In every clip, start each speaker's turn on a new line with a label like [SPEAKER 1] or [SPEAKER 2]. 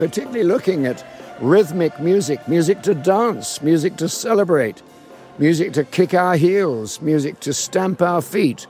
[SPEAKER 1] particularly looking at rhythmic music, music to dance, music to celebrate, music to kick our heels, music to stamp our feet.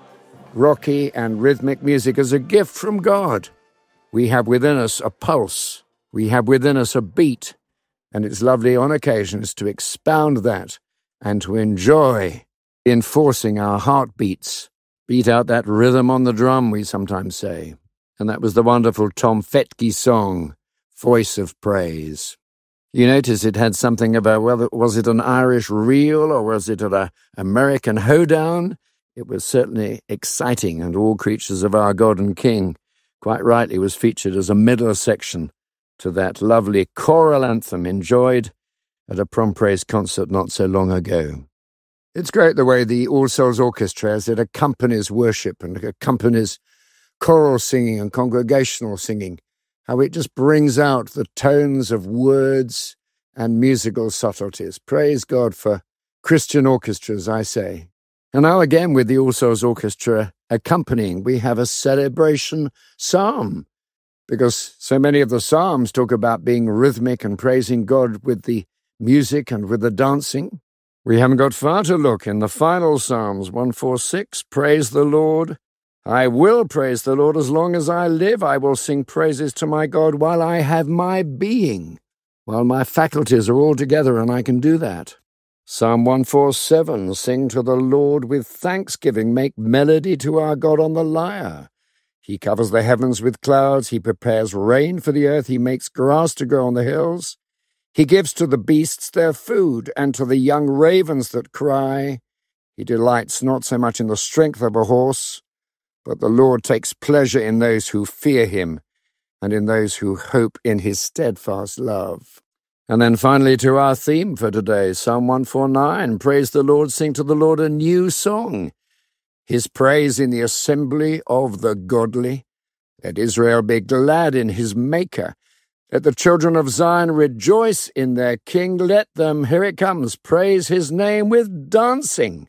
[SPEAKER 1] Rocky and rhythmic music is a gift from God. We have within us a pulse. We have within us a beat. And it's lovely on occasions to expound that and to enjoy enforcing our heartbeats. Beat out that rhythm on the drum, we sometimes say. And that was the wonderful Tom Fetke song, Voice of Praise. You notice it had something of was it an Irish reel or was it an American hoedown? It was certainly exciting, and All Creatures of Our God and King, quite rightly, was featured as a middle section to that lovely choral anthem enjoyed at a prom praise concert not so long ago. It's great the way the All Souls Orchestra, as it accompanies worship and accompanies choral singing and congregational singing, how it just brings out the tones of words and musical subtleties. Praise God for Christian orchestras, I say. And now again with the All Souls Orchestra accompanying, we have a celebration psalm, because so many of the psalms talk about being rhythmic and praising God with the music and with the dancing. We haven't got far to look in the final Psalms, 146, praise the Lord. I will praise the Lord as long as I live. I will sing praises to my God while I have my being, while my faculties are all together and I can do that. Psalm 147, sing to the Lord with thanksgiving, make melody to our God on the lyre. He covers the heavens with clouds, he prepares rain for the earth, he makes grass to grow on the hills. He gives to the beasts their food, and to the young ravens that cry. He delights not so much in the strength of a horse, but the Lord takes pleasure in those who fear him, and in those who hope in his steadfast love. And then finally to our theme for today, Psalm 149, praise the Lord, sing to the Lord a new song. His praise in the assembly of the godly. Let Israel be glad in his Maker. Let the children of Zion rejoice in their King. Let them, here it comes, praise his name with dancing,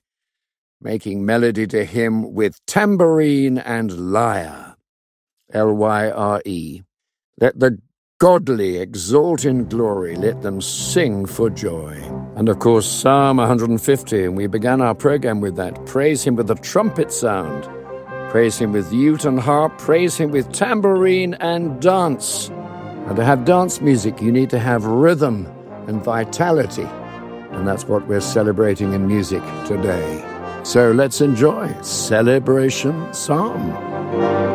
[SPEAKER 1] making melody to him with tambourine and lyre. Lyre. Let the godly exalt in glory. Let them sing for joy. And of course, Psalm 150, and we began our program with that. Praise him with the trumpet sound. Praise him with lute and harp. Praise him with tambourine and dance. And to have dance music, you need to have rhythm and vitality. And that's what we're celebrating in music today. So let's enjoy Celebration Psalm.